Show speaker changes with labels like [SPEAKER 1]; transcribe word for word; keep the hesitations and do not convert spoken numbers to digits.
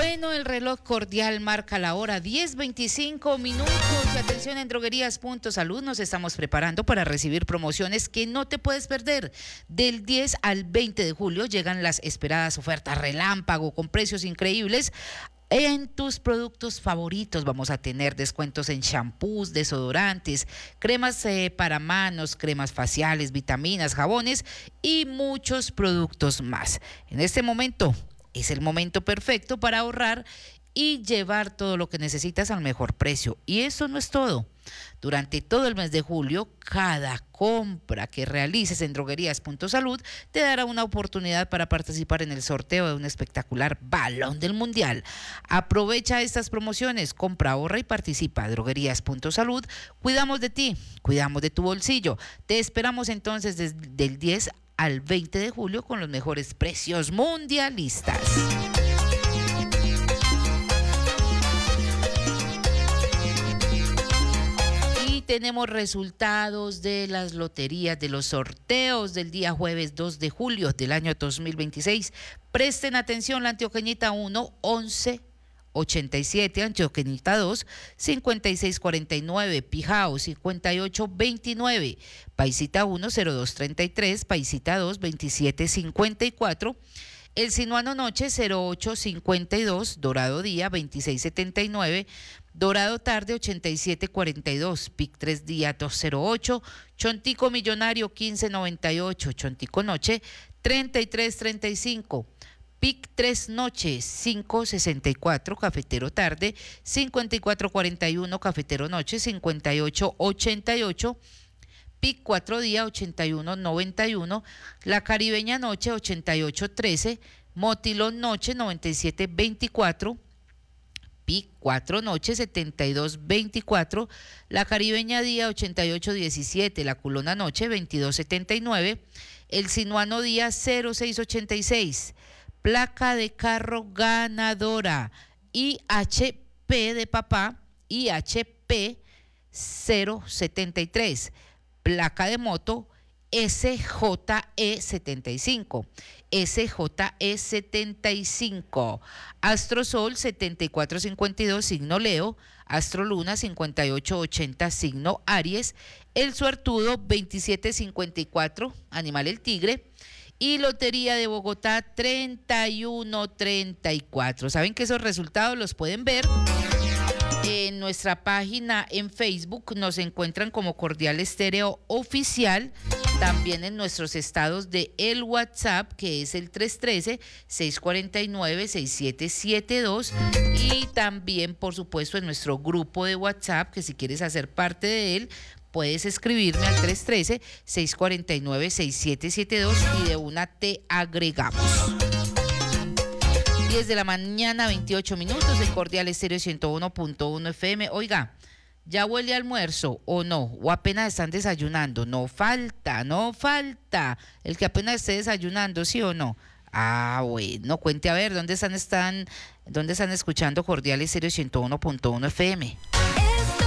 [SPEAKER 1] Bueno, el reloj cordial marca la hora diez veinticinco minutos y atención, en Droguerías Punto Salud nos estamos preparando para recibir promociones que no te puedes perder. Del diez al veinte de julio llegan las esperadas ofertas relámpago con precios increíbles. En tus productos favoritos vamos a tener descuentos en shampoos, desodorantes, cremas eh, para manos, cremas faciales, vitaminas, jabones y muchos productos más. En este momento es el momento perfecto para ahorrar y llevar todo lo que necesitas al mejor precio. Y eso no es todo. Durante todo el mes de julio, cada compra que realices en Droguerías Punto Salud te dará una oportunidad para participar en el sorteo de un espectacular balón del Mundial. Aprovecha estas promociones, compra, ahorra y participa. Droguerías Punto Salud, cuidamos de ti, cuidamos de tu bolsillo. Te esperamos entonces desde el diez al veinte de julio con los mejores precios mundialistas. Tenemos resultados de las loterías, de los sorteos del día jueves dos de julio del año dos mil veintiséis. Presten atención: la Antioqueñita uno, once ochenta y siete, Antioqueñita dos, cincuenta y seis cuarenta y nueve, Pijao cincuenta y ocho veintinueve, Paisita uno, cero dos treinta y tres, Paisita dos, veintisiete cincuenta y cuatro, El Sinuano Noche cero ocho cincuenta y dos, Dorado Día veintiséis setenta y nueve, Dorado Tarde ochenta y siete cuarenta y dos, Pic tres Día doscientos ocho, Chontico Millonario quince noventa y ocho, Chontico Noche treinta y tres treinta y cinco, Pic tres Noche cinco sesenta y cuatro, Cafetero Tarde cincuenta y cuatro cuarenta y uno, Cafetero Noche cincuenta y ocho ochenta y ocho, Pic cuatro Día ochenta y uno noventa y uno, La Caribeña Noche ochenta y ocho trece, Motilón Noche noventa y siete veinticuatro, Pic cuatro Noche setenta y dos veinticuatro, La Caribeña Día ochenta y ocho diecisiete, La Culona Noche veintidós setenta y nueve, El Sinuano Día cero seis ochenta y seis, Placa de Carro Ganadora I H P de Papá I H P cero setenta y tres, Placa de Moto S J E setenta y cinco, S J E setenta y cinco, Astrosol setenta y cuatro cincuenta y dos, signo Leo, Astroluna cincuenta y ocho ochenta, signo Aries, El Suertudo veintisiete cincuenta y cuatro, animal el tigre, y Lotería de Bogotá treinta y uno treinta y cuatro. Saben que esos resultados los pueden ver en nuestra página en Facebook, nos encuentran como Cordial Estéreo Oficial, también en nuestros estados de el WhatsApp, que es el tres uno tres, seis cuatro nueve, seis siete siete dos, y también, por supuesto, en nuestro grupo de WhatsApp, que si quieres hacer parte de él, puedes escribirme al tres uno tres, seis cuatro nueve, seis siete siete dos y de una te agregamos. diez de la mañana, veintiocho minutos, en Cordial Estéreo ciento uno punto uno F M. Oiga, ¿ya huele a almuerzo o no? ¿O apenas están desayunando? No falta, no falta el que apenas esté desayunando, ¿sí o no? Ah, bueno, cuente a ver, ¿dónde están, están, dónde están escuchando Cordial Estéreo ciento uno punto uno F M?